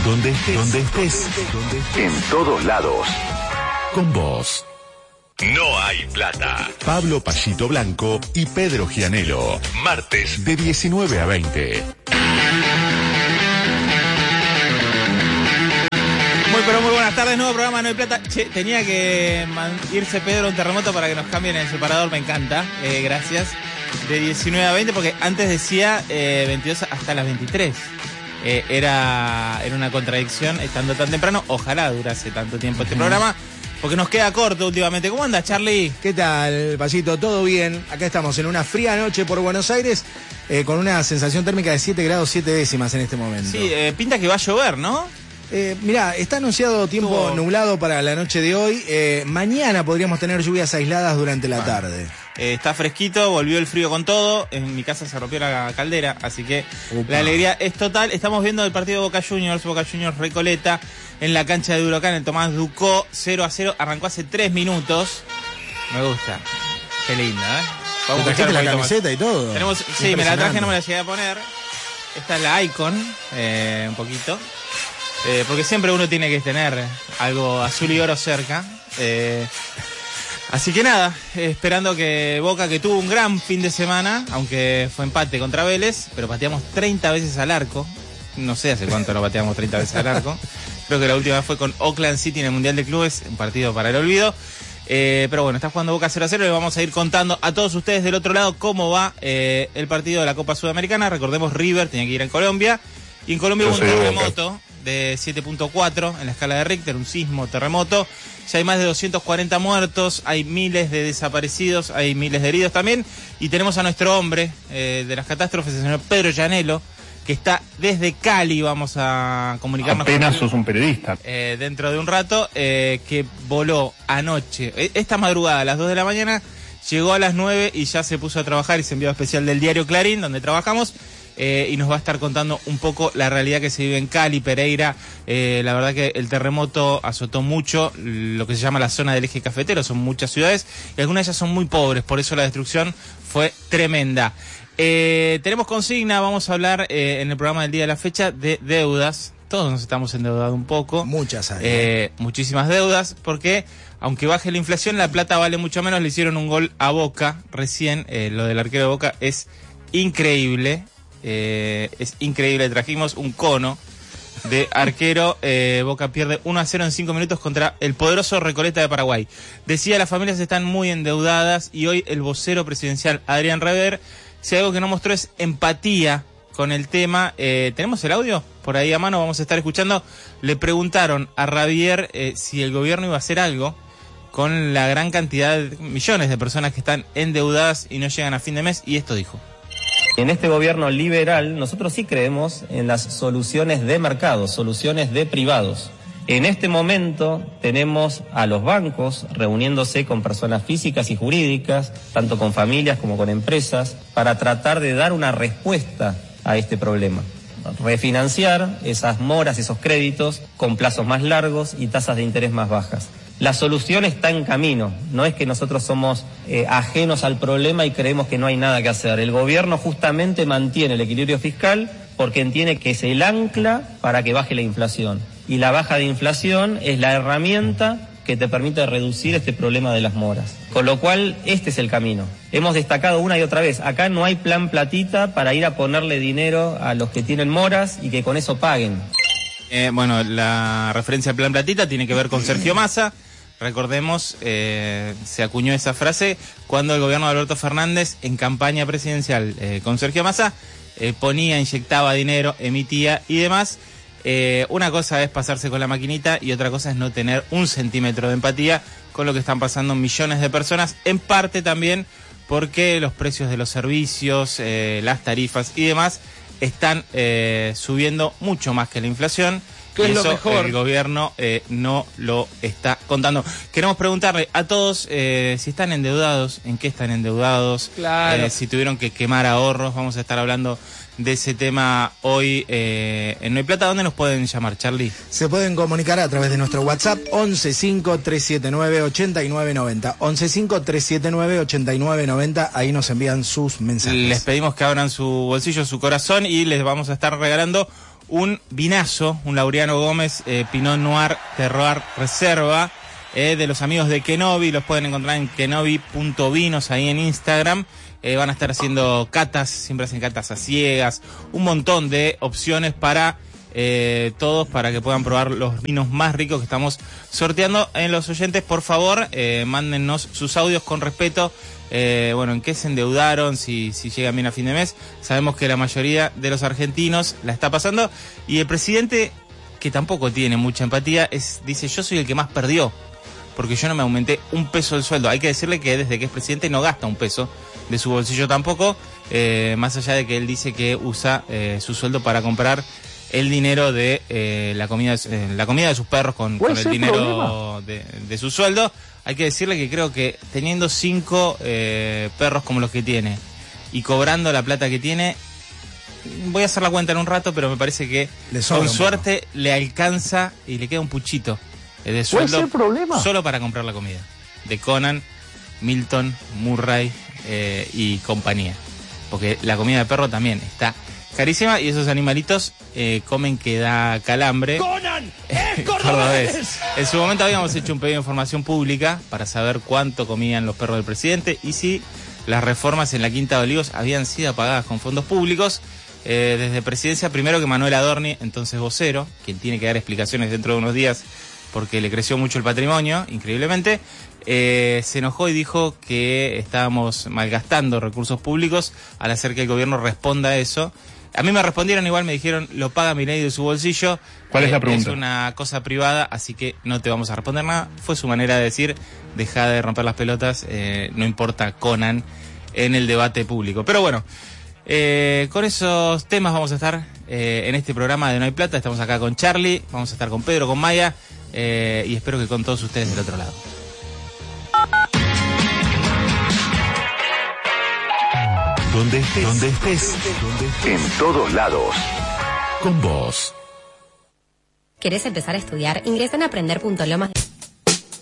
Donde estés. En todos lados. Con vos. No hay plata. Pablo Payito Blanco y Pedro Gianello. Martes de 19 a 20. Muy buenas tardes, nuevo programa No hay plata. Che, tenía que irse Pedro a un terremoto para que nos cambien el separador, me encanta, gracias. De 19 a 20, porque antes decía 22 hasta las 23. Era una contradicción estando tan temprano. Ojalá durase tanto tiempo este programa, porque nos queda corto últimamente. ¿Cómo andas, Charlie? ¿Qué tal, Payito? ¿Todo bien? Acá estamos en una fría noche por Buenos Aires, con una sensación térmica de 7 grados 7 décimas en este momento. Sí, pinta que va a llover, ¿no? Mirá, está anunciado tiempo nublado para la noche de hoy. Mañana podríamos tener lluvias aisladas durante la tarde. Está fresquito, volvió el frío con todo. En mi casa se rompió la caldera, así que la alegría es total. Estamos viendo el partido de Boca Juniors Recoleta, en la cancha de Huracán, en Tomás Ducó, 0-0. Arrancó hace 3 minutos. Me gusta. Qué linda, ¿eh? Vamos a trajiste la camiseta y todo. Sí, me la traje, no me la llegué a poner. Esta es la Icon, un poquito. Porque siempre uno tiene que tener algo azul y oro cerca. Así que nada, esperando que Boca, que tuvo un gran fin de semana, aunque fue empate contra Vélez, pero pateamos 30 veces al arco. No sé hace cuánto no pateamos 30 veces al arco. Creo que la última vez fue con Oakland City en el Mundial de Clubes, un partido para el olvido. Pero bueno, está jugando Boca 0-0 y vamos a ir contando a todos ustedes del otro lado cómo va el partido de la Copa Sudamericana. Recordemos, River tenía que ir en Colombia, y en Colombia hubo un terremoto de 7.4 en la escala de Richter, un sismo terremoto. Ya hay más de 240 muertos, hay miles de desaparecidos, hay miles de heridos también. Y tenemos a nuestro hombre de las catástrofes, el señor Pedro Gianello, que está desde Cali. Vamos a comunicarnos. Apenas sos un periodista. Dentro de un rato, que voló anoche, esta madrugada a las 2 de la mañana, llegó a las 9 y ya se puso a trabajar y se envió especial del diario Clarín, donde trabajamos. Y nos va a estar contando un poco la realidad que se vive en Cali, Pereira. La verdad que el terremoto azotó mucho lo que se llama la zona del eje cafetero. Son muchas ciudades y algunas de ellas son muy pobres, por eso la destrucción fue tremenda. Tenemos consigna, vamos a hablar en el programa del día de la fecha de deudas. Todos nos estamos endeudando un poco. Muchas hay. Muchísimas deudas, porque aunque baje la inflación, la plata vale mucho menos. Le hicieron un gol a Boca recién. Lo del arquero de Boca es increíble. Es increíble, trajimos un cono de arquero. Boca pierde 1-0 en 5 minutos contra el poderoso Recoleta de Paraguay. Decía, las familias están muy endeudadas, y hoy el vocero presidencial Adrián Rever, si algo que no mostró es empatía con el tema. ¿Tenemos el audio por ahí a mano? Vamos a estar escuchando. Le preguntaron a Javier si el gobierno iba a hacer algo con la gran cantidad de millones de personas que están endeudadas y no llegan a fin de mes, y esto dijo. En este gobierno liberal nosotros sí creemos en las soluciones de mercado, soluciones de privados. En este momento tenemos a los bancos reuniéndose con personas físicas y jurídicas, tanto con familias como con empresas, para tratar de dar una respuesta a este problema. Refinanciar esas moras, esos créditos, con plazos más largos y tasas de interés más bajas. La solución está en camino, no es que nosotros somos ajenos al problema y creemos que no hay nada que hacer. El gobierno justamente mantiene el equilibrio fiscal porque entiende que es el ancla para que baje la inflación. Y la baja de inflación es la herramienta que te permite reducir este problema de las moras. Con lo cual, este es el camino. Hemos destacado una y otra vez, acá no hay plan platita para ir a ponerle dinero a los que tienen moras y que con eso paguen. Bueno, la referencia al plan platita tiene que ver con Sergio Massa. Recordemos, se acuñó esa frase cuando el gobierno de Alberto Fernández, en campaña presidencial con Sergio Massa, ponía, inyectaba dinero, emitía y demás. Una cosa es pasarse con la maquinita y otra cosa es no tener un centímetro de empatía con lo que están pasando millones de personas, en parte también porque los precios de los servicios, las tarifas y demás están subiendo mucho más que la inflación. Y eso el gobierno no lo está contando. Queremos preguntarle a todos si están endeudados, en qué están endeudados, claro. Si tuvieron que quemar ahorros. Vamos a estar hablando de ese tema hoy en No hay plata. ¿Dónde nos pueden llamar, Charlie? Se pueden comunicar a través de nuestro WhatsApp 1153798990. 1153798990. Ahí nos envían sus mensajes. Les pedimos que abran su bolsillo, su corazón, y les vamos a estar regalando un vinazo, un Laureano Gómez Pinot Noir Terroir Reserva, de los amigos de Kenobi. Los pueden encontrar en kenobi.vinos ahí en Instagram. Van a estar haciendo catas, siempre hacen catas a ciegas, un montón de opciones para todos, para que puedan probar los vinos más ricos que estamos sorteando. En los oyentes, por favor, mándennos sus audios con respeto. En qué se endeudaron, si llegan bien a fin de mes. Sabemos que la mayoría de los argentinos la está pasando. Y el presidente, que tampoco tiene mucha empatía, dice: yo soy el que más perdió, porque yo no me aumenté un peso el sueldo. Hay que decirle que desde que es presidente no gasta un peso de su bolsillo tampoco, más allá de que él dice que usa su sueldo para comprar el dinero de la comida de sus perros con el dinero de su sueldo. Hay que decirle que creo que teniendo 5 perros como los que tiene y cobrando la plata que tiene, voy a hacer la cuenta en un rato, pero me parece que con suerte le alcanza y le queda un puchito de sueldo solo para comprar la comida de Conan, Milton, Murray y compañía, porque la comida de perro también está carísima y esos animalitos comen que da calambre. ¡Conan! ¡Es cordobés! En su momento habíamos hecho un pedido de información pública para saber cuánto comían los perros del presidente y si las reformas en la Quinta de Olivos habían sido pagadas con fondos públicos. Desde Presidencia, primero que Manuel Adorni, entonces vocero, quien tiene que dar explicaciones dentro de unos días porque le creció mucho el patrimonio, increíblemente, se enojó y dijo que estábamos malgastando recursos públicos al hacer que el gobierno responda a eso. A mí me respondieron igual, me dijeron: lo paga Milei de su bolsillo. ¿Cuál es la pregunta? Es una cosa privada, así que no te vamos a responder nada. Fue su manera de decir: deja de romper las pelotas, no importa Conan en el debate público. Pero bueno, con esos temas vamos a estar en este programa de No hay Plata. Estamos acá con Charlie, vamos a estar con Pedro, con Maya, y espero que con todos ustedes del otro lado. Donde estés, en todos lados, con vos. ¿Querés empezar a estudiar? Ingresa en aprender.lomas.